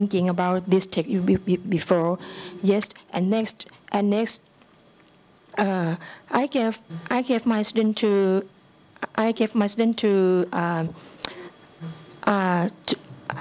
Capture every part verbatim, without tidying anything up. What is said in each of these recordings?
thinking about this text before. Yes, and next, and next, uh, I gave I gave my student to I gave my student to, um, uh, to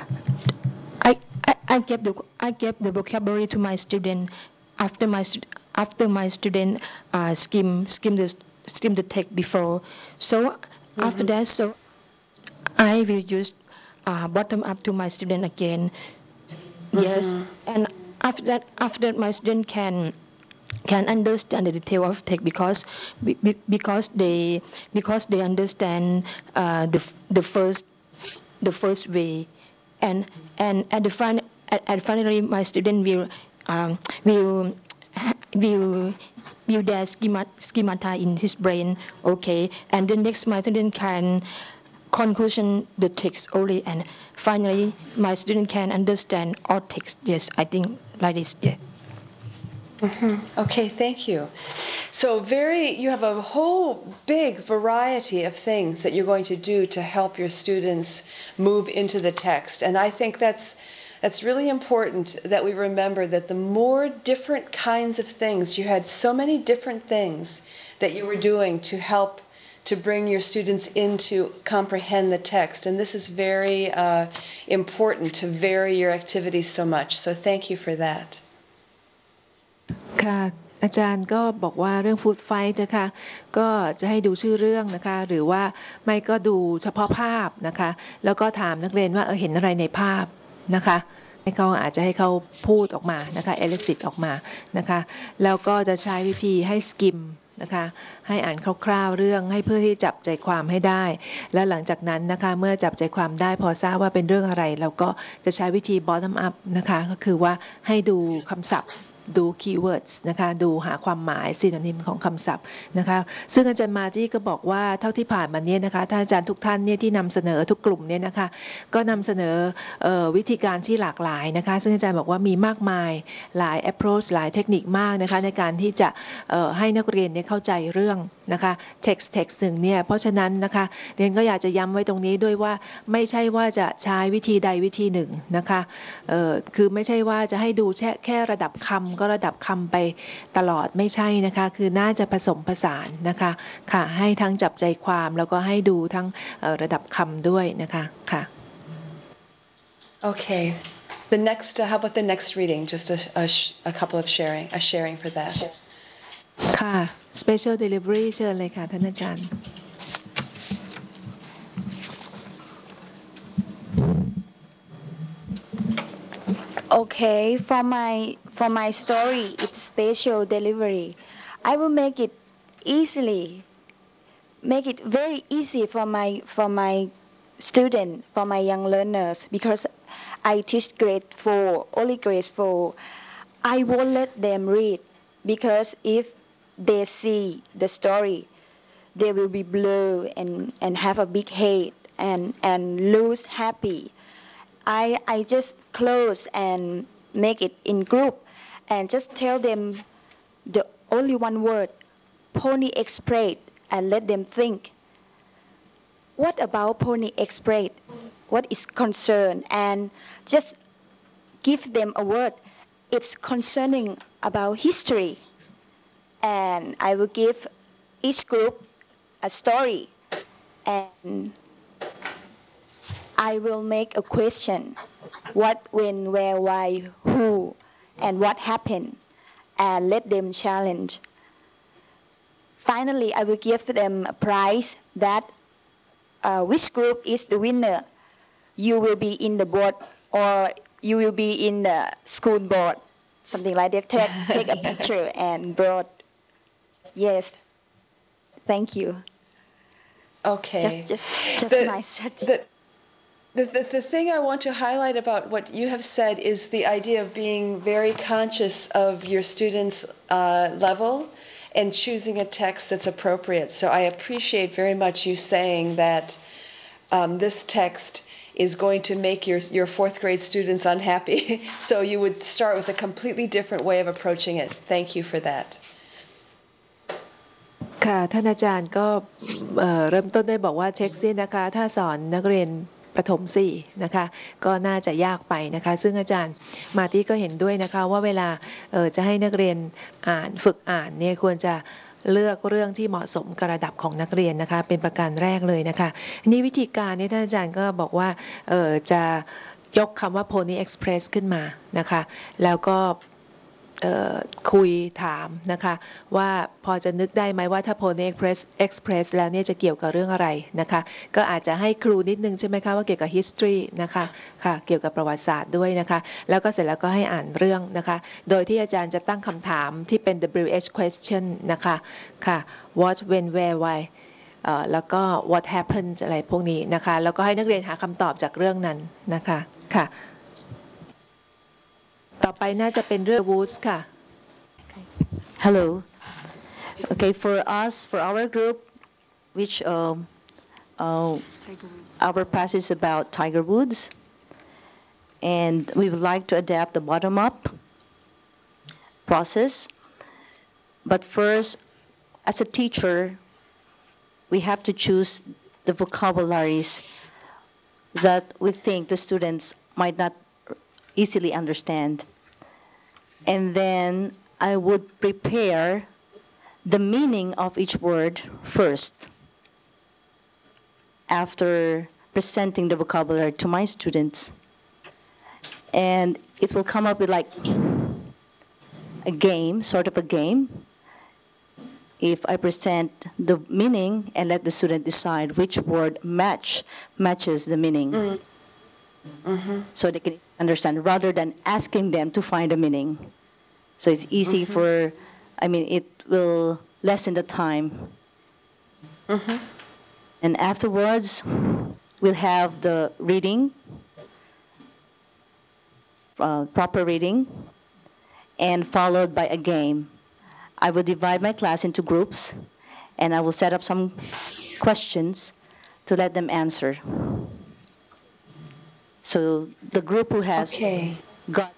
I, I I gave the I gave the vocabulary to my student after my after my student uh, skim skim the skim the text before. So mm-hmm. After that, so I will use uh, bottom up to my student again. Mm-hmm. Yes, and after that, after that, my student can can understand the detail of text because because they because they understand uh, the the first the first way, and and at the fin at, at finally my student will um, will will will their schema schemata in his brain. Okay, and then next my student can conclusion the text only, and finally my student can understand all text. Yes, I think like this. Yeah. Mm-hmm. Okay, thank you. So very, you have a whole big variety of things that you're going to do to help your students move into the text. And I think that's that's really important that we remember that the more different kinds of things, you had so many different things that you were doing to help to bring your students in to comprehend the text. And this is very uh, important to vary your activities so much. So thank you for that. ค่ะอาจารย์ก็บอกว่าเรื่องฟู้ดไฟท์นะคะก็จะให้ดูชื่อเรื่องนะคะหรือว่าไม่ก็ดูเฉพาะภาพนะคะแล้วก็ถามนักเรียนว่าเออเห็นอะไรในภาพนะคะให้เขาอาจจะให้เขาพูดออกมานะคะเอลิซิตออกมานะคะแล้วก็จะใช้วิธีให้สกิมนะคะให้อ่านคร่าวๆเรื่องให้เพื่อที่จับใจความให้ได้แล้วหลังจากนั้นนะคะเมื่อจับใจความได้พอทราบว่าเป็นเรื่องอะไรเราก็จะใช้วิธี bottom up นะคะก็คือว่าให้ดูคำศัพท์ดู keywords นะคะดูหาความหมาย synonym ของคำศัพท์นะคะซึ่งอาจารย์มาจี้ก็บอกว่าเท่าที่ผ่านมาเนี่ยนะคะท่านอาจารย์ทุกท่านเนี่ยที่นำเสนอทุกกลุ่มเนี่ยนะคะก็นำเสนอเอ่อวิธีการที่หลากหลายนะคะซึ่งอาจารย์บอกว่ามีมากมายหลาย approach หลายเทคนิคมากนะคะในการที่จะเอ่อให้นักเรียนเนี่ยเข้าใจเรื่องนะคะ text text หนึ่งเนี่ยเพราะฉะนั้นนะคะเรียนก็อยากจะย้ำไว้ตรงนี้ด้วยว่าไม่ใช่ว่าจะใช้วิธีใดวิธีหนึ่งนะคะเอ่อคือไม่ใช่ว่าจะให้ดูแค่แค่ระดับคำก็ระดับคำไปตลอดไม่ใช่นะคะคือน่าจะผสมผสานนะคะค่ะให้ทั้งจับใจความแล้วก็ให้ดูทั้งระดับคำด้วยนะคะค่ะ Okay. The next, uh, how about the next reading? Just a, a, a couple of sharing, a sharing for that. ค่ะ Special Delivery เชิญเลยค่ะท่านอาจารย์ Okay, for my for my story, it's special delivery. I will make it easily, make it very easy for my for my student, for my young learners, because I teach grade four, only grade four. I won't let them read because if they see the story, they will be blue and and have a big head and and lose happy. I, I just close and make it in group and just tell them the only one word, Pony Express, and let them think. What about Pony Express? What is concern? And just give them a word. It's concerning about history. And I will give each group a story. And I will make a question, what, when, where, why, who, and what happened, and let them challenge. Finally, I will give them a prize that uh, which group is the winner. You will be in the board or you will be in the school board, something like that. Take, take a picture and board. Yes, thank you. Okay. Just, just, just the, my strategy. The, The, the, the thing I want to highlight about what you have said is the idea of being very conscious of your students' uh, level and choosing a text that's appropriate. So I appreciate very much you saying that um, this text is going to make your, your fourth grade students unhappy. So you would start with a completely different way of approaching it. Thank you for that. ค่ะท่านอาจารย์ก็เริ่มต้นได้บอกว่าเช็คซินะคะถ้าสอนนักเรียนประถมสี่นะคะก็น่าจะยากไปนะคะซึ่งอาจารย์มาตี้ก็เห็นด้วยนะคะว่าเวลาจะให้นักเรียนอ่านฝึกอ่านเนี่ยควรจะเลือกเรื่องที่เหมาะสมกับระดับของนักเรียนนะคะเป็นประการแรกเลยนะคะนี่วิธีการนี้ท่านอาจารย์ก็บอกว่าจะยกคำว่า Pony Express ขึ้นมานะคะแล้วก็คุยถามนะคะว่าพอจะนึกได้ไหมว่าถ้า Pony Express Express แล้วเนี่ยจะเกี่ยวกับเรื่องอะไรนะคะก็อาจจะให้ครูนิดนึงใช่ไหมคะว่าเกี่ยวกับ history นะคะค่ะเกี่ยวกับประวัติศาสตร์ด้วยนะคะแล้วก็เสร็จแล้วก็ให้อ่านเรื่องนะคะโดยที่อาจารย์จะตั้งคำถามที่เป็น ดับเบิลยู เอช question นะคะค่ะ what when where why แล้วก็ what happened อะไรพวกนี้นะคะแล้วก็ให้นักเรียนหาคำตอบจากเรื่องนั้นนะคะค่ะต่อไปน่าจะเป็นเรื่อง Woods ค่ะ Hello. Okay, for us, for our group, which um, uh, our passage is about Tiger Woods, and we would like to adapt the bottom-up process. But first, as a teacher, we have to choose the vocabularies that we think the students might not easily understand. And then I would prepare the meaning of each word first after presenting the vocabulary to my students. And it will come up with like a game, sort of a game, if I present the meaning and let the student decide which word match matches the meaning. Mm-hmm. Mm-hmm. So they can understand rather than asking them to find a meaning. So it's easy mm-hmm. for, I mean, it will lessen the time. Mm-hmm. And afterwards, we'll have the reading, uh, proper reading, and followed by a game. I will divide my class into groups, and I will set up some questions to let them answer. So the group who has okay. got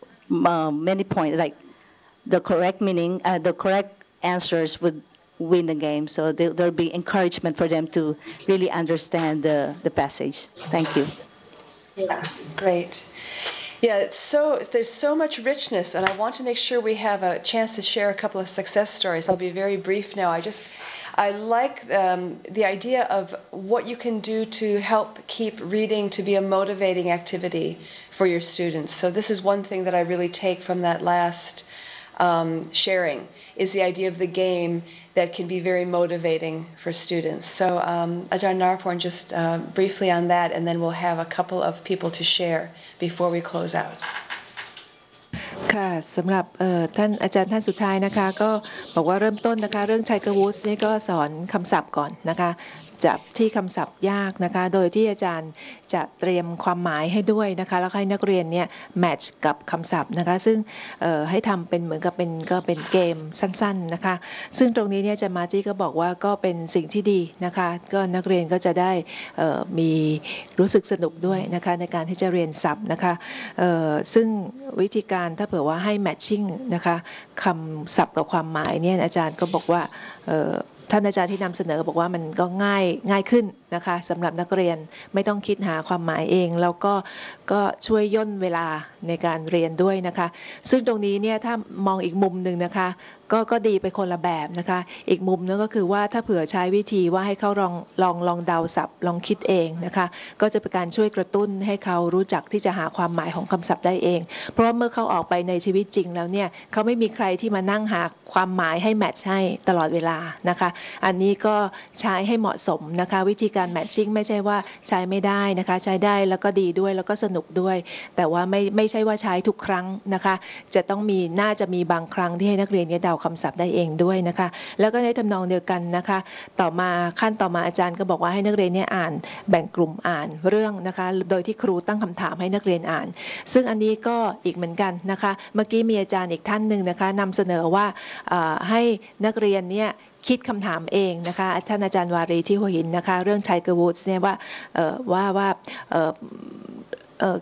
uh, many points, like the correct meaning, uh, the correct answers would win the game. So there will be encouragement for them to really understand the, the passage. Thank you. Yeah, great. Yeah, it's so there's so much richness, and I want to make sure we have a chance to share a couple of success stories. I'll be very brief now. I just I like um, the idea of what you can do to help keep reading to be a motivating activity for your students. So this is one thing that I really take from that last um, sharing, is the idea of the game that can be very motivating for students. So um, Ajahn Naraporn, just uh, briefly on that, and then we'll have a couple of people to share before we close out. ค่ะสำหรับท่านอาจารย์ท่านสุดท้ายนะคะก็บอกว่าเริ่มต้นนะคะเรื่อง Tiger Woods นี่ก็สอนคำศัพท์ก่อนนะคะจับที่คำศัพท์ยากนะคะโดยที่อาจารย์จะเตรียมความหมายให้ด้วยนะคะแล้วให้นักเรียนเนี่ยแมทช์กับคำศัพท์นะคะซึ่งให้ทำเป็นเหมือนกับเป็นก็เป็นเกมสั้นๆนะคะซึ่งตรงนี้เนี่ยอาจารย์มาร์ตี้ก็บอกว่าก็เป็นสิ่งที่ดีนะคะก็นักเรียนก็จะได้มีรู้สึกสนุกด้วยนะคะในการที่จะเรียนศัพท์นะคะซึ่งวิธีการถ้าเผื่อว่าให้แมทชิ่งนะคะคำศัพท์กับความหมายเนี่ยอาจารย์ก็บอกว่าท่านอาจารย์ที่นำเสนอบอกว่ามันก็ง่ายง่ายขึ้นนะคะสำหรับนักเรียนไม่ต้องคิดหาความหมายเองแล้วก็ก็ช่วยย่นเวลาในการเรียนด้วยนะคะซึ่งตรงนี้เนี่ยถ้ามองอีกมุมหนึ่งนะคะก็ก็ดีไปคนละแบบนะคะอีกมุมนึงก็คือว่าถ้าเผื่อใช้วิธีว่าให้เขาลองลองลองเดาศัพท์ลองคิดเองนะคะก็จะเป็นการช่วยกระตุ้นให้เขารู้จักที่จะหาความหมายของคำศัพท์ได้เองเพราะว่าเมื่อเขาออกไปในชีวิตจริงแล้วเนี่ยเขาไม่มีใครที่มานั่งหาความหมายให้แมทช์ให้ตลอดเวลานะคะอันนี้ก็ใช้ให้เหมาะสมนะคะวิธีการแมทชิ่งไม่ใช่ว่าใช้ไม่ได้นะคะใช้ได้แล้วก็ดีด้วยแล้วก็สนุกด้วยแต่ว่าไม่ไม่ใช่ว่าใช้ทุกครั้งนะคะจะต้องมีน่าจะมีบางครั้งที่ให้นักเรียนเนี่ยเดาคำศัพท์ได้เองด้วยนะคะแล้วก็ในทำนองเดียวกันนะคะต่อมาขั้นต่อมาอาจารย์ก็บอกว่าให้นักเรียนเนี่ยอ่านแบ่งกลุ่มอ่านเรื่องนะคะโดยที่ครูตั้งคำถามให้นักเรียนอ่านซึ่งอันนี้ก็อีกเหมือนกันนะคะเมื่อกี้มีอาจารย์อีกท่านหนึ่งนะคะนำเสนอว่าให้นักเรียนเนี่ยคิดคำถามเองนะคะท่านอาจารย์วารีที่หัวหินนะคะเรื่อง Tiger Woods เนี่ยว่าว่าว่า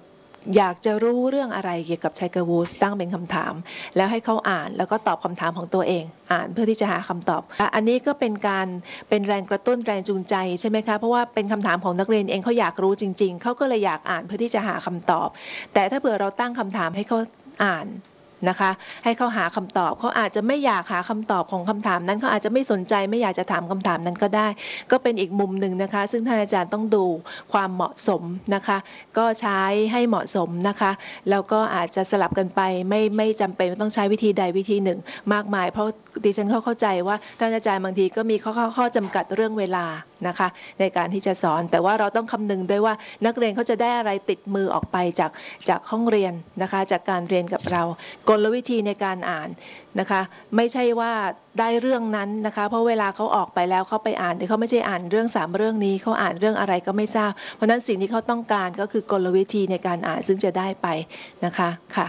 อยากจะรู้เรื่องอะไรเกี่ยวกับไทเกอร์วูดส์ตั้งเป็นคำถามแล้วให้เขาอ่านแล้วก็ตอบคำถามของตัวเองอ่านเพื่อที่จะหาคำตอบอันนี้ก็เป็นการเป็นแรงกระตุ้นแรงจูงใจใช่ไหมคะเพราะว่าเป็นคำถามของนักเรียนเองเขาอยากรู้จริงๆเขาก็เลยอยากอ่านเพื่อที่จะหาคำตอบแต่ถ้าเผื่อเราตั้งคำถามให้เขาอ่านนะคะให้เขาหาคำตอบเขาอาจจะไม่อยากหาคำตอบของคำถามนั้นเขาอาจจะไม่สนใจไม่อยากจะถามคำถามนั้นก็ได้ก็เป็นอีกมุมหนึ่งนะคะซึ่งท่านอาจารย์ต้องดูความเหมาะสมนะคะก็ใช้ให้เหมาะสมนะคะแล้วก็อาจจะสลับกันไปไม่ไม่จำเป็นต้องใช้วิธีใดวิธีหนึ่งมากมายเพราะดิฉันเข้าใจว่าท่านอาจารย์บางทีก็มีข้อข้อจำกัดเรื่องเวลานะคะในการที่จะสอนแต่ว่าเราต้องคำนึงด้วยว่านักเรียนเขาจะได้อะไรติดมือออกไปจากจากห้องเรียนนะคะจากการเรียนกับเรากลวิธีในการอ่านนะคะไม่ใช่ว่าได้เรื่องนั้นนะคะเพราะเวลาเขาออกไปแล้วเขาไปอ่านเขาไม่ใช่อ่านเรื่องสามเรื่องนี้เขาอ่านเรื่องอะไรก็ไม่ทราบเพราะนั้นสิ่งที่เขาต้องการก็คือกลวิธีในการอ่านซึ่งจะได้ไปนะคะค่ะ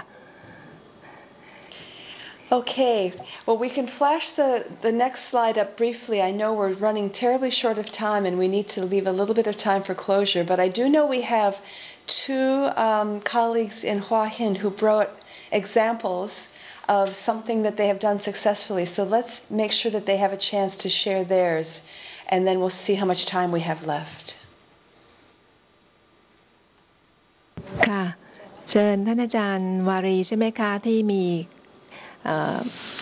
Okay, well, we can flash the, the next slide up briefly. I know we're running terribly short of time and we need to leave a little bit of time for closure, but I do know we have two um, colleagues in Hua Hin who brought examples of something that they have done successfully. So let's make sure that they have a chance to share theirs, and then we'll see how much time we have left. ค่ะเชิญท่านอาจารย์วารีใช่ไหมคะที่มีUh,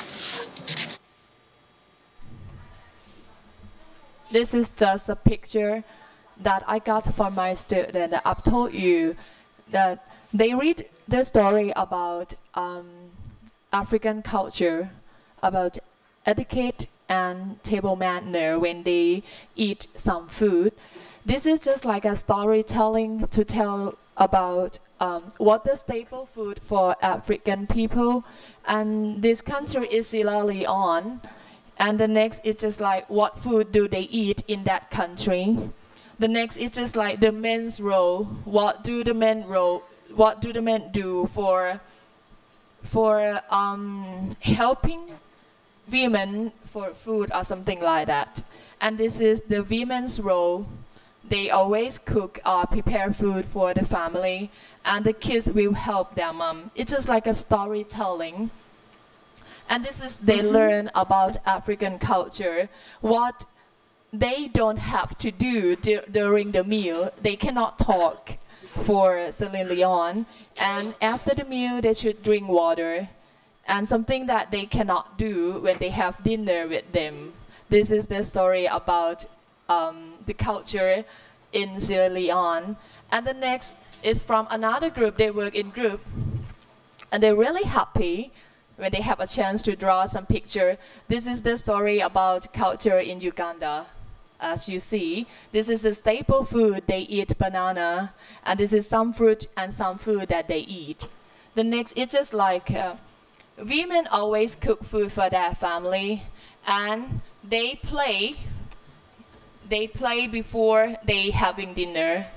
This is just a picture that I got from my student. I've told you that they read the story about um, African culture, about etiquette and table manner when they eat some food. This is just like a storytelling to tell about um, what the staple food for African people. And this country is Sierra Leone, and the next is just like what food do they eat in that country. The next is just like the men's role. What do the men role? What do the men do for for um, helping women for food or something like that? And this is the women's role. They always cook or prepare food for the family, and the kids will help their mom. It's just like a storytelling. And this is, they mm-hmm. learn about African culture, what they don't have to do d during the meal. They cannot talk for Sierra Leone, and after the meal they should drink water, and something that they cannot do when they have dinner with them. This is the story about um, the culture in Sierra Leone. And the next is from another group. They work in group, and they're really happy when they have a chance to draw some picture. This is the story about culture in Uganda. As you see, this is a staple food. They eat banana, and this is some fruit and some food that they eat. The next is just like uh, women always cook food for their family, and they play. They play before they having dinner.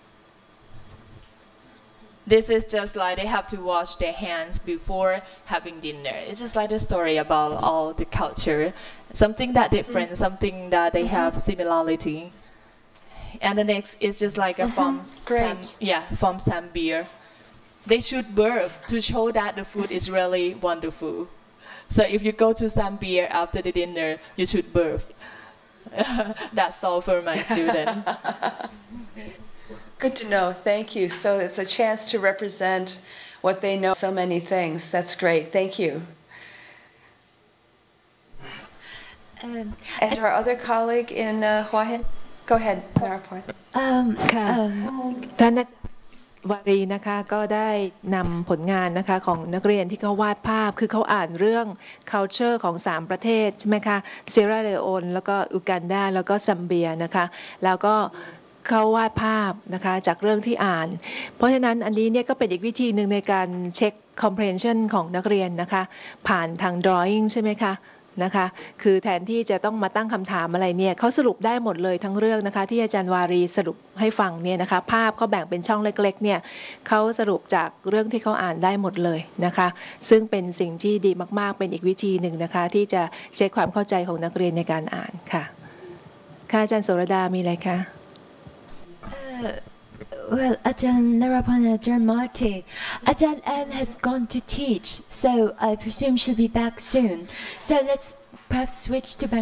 This is just like they have to wash their hands before having dinner. It's just like a story about all the culture, something that different, mm-hmm. something that they mm-hmm. have similarity. And the next is just like a mm-hmm. from Sam, yeah from Zambia. They should birth to show that the food is really wonderful. So if you go to Zambia after the dinner, you should birth. That's all for my student. Good to know. Thank you. So it's a chance to represent what they know, so many things. That's great. Thank you. Um, and our other colleague in uh, Hua Hin, go ahead, Naraport. Um, ค่ะ um, ท่านวารีนะคะก็ได้นำผลงานนะคะของนักเรียนที่เขาวาดภาพคือเขาอ่านเรื่อง culture ของสามประเทศใช่ไหมคะเซเราเลโอนแล้วก็อูกันดาแล้วก็ซัมเบียนะคะแล้วก็เขาวาดภาพนะคะจากเรื่องที่อ่านเพราะฉะนั้นอันนี้เนี่ยก็เป็นอีกวิธีหนึ่งในการเช็ค comprehension ของนักเรียนนะคะผ่านทาง drawing ใช่ไหมคะนะคะคือแทนที่จะต้องมาตั้งคำถามอะไรเนี่ยเขาสรุปได้หมดเลยทั้งเรื่องนะคะที่อาจารย์วารีสรุปให้ฟังเนี่ยนะคะภาพเขาแบ่งเป็นช่องเล็กๆเนี่ยเขาสรุปจากเรื่องที่เขาอ่านได้หมดเลยนะคะซึ่งเป็นสิ่งที่ดีมากๆเป็นอีกวิธีหนึ่งนะคะที่จะเช็คความเข้าใจของนักเรียนในการอ่านค่ะค่ะอาจารย์โสรดามีอะไรคะ well, Ajahn Narapana, Ajahn Marty, Ajahn Anne has gone to teach, so I presume she'll be back soon. So let's perhaps switch to Bangladesh.